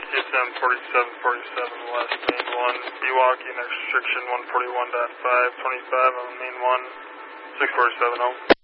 TSM 4747 West, main 1, Pewaukee, next restriction 141.5, 25 on main 1, 6470.